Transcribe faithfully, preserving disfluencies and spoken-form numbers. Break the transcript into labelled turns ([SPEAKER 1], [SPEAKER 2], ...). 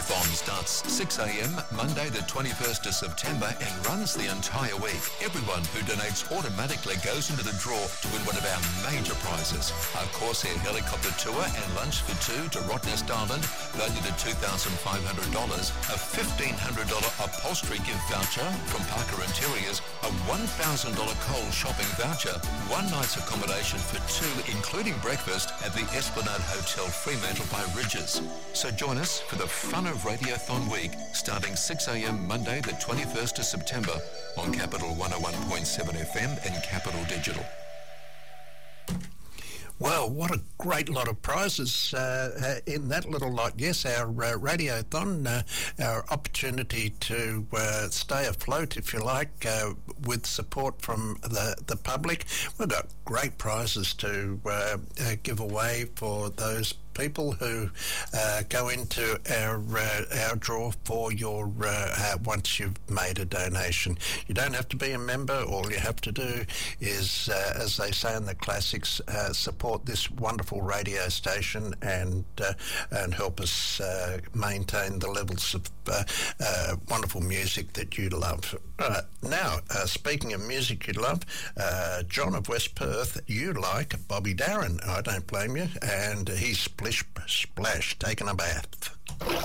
[SPEAKER 1] Radiothon starts six a.m. Monday the twenty-first of September and runs the entire week. Everyone who donates automatically goes into the draw to win one of our major prizes. A Corsair helicopter tour and lunch for two to Rottnest Island, valued at two thousand five hundred dollars, a fifteen hundred dollars upholstery gift voucher from Parker Interiors, a one thousand dollars Coles shopping voucher, one night's accommodation for two, including breakfast at the Esplanade Hotel Fremantle by Ridges. So join us for the fun of Radiothon Week, starting six a.m. Monday the twenty-first of September on Capital one oh one point seven F M and Capital Digital.
[SPEAKER 2] Well, what a great lot of prizes uh, in that little lot. Yes, our uh, Radiothon, uh, our opportunity to uh, stay afloat, if you like, uh, with support from the, the public. We've got great prizes to uh, uh, give away for those people who uh, go into our uh, our draw for your uh, uh, once you've made a donation. You don't have to be a member. All you have to do is, uh, as they say in the classics, uh, support this wonderful radio station and uh, and help us uh, maintain the levels of uh, uh, wonderful music that you love. Uh, now, uh, speaking of music you love, uh, John of West Perth, you like Bobby Darin. I don't blame you, and he's splish splash taking a bath.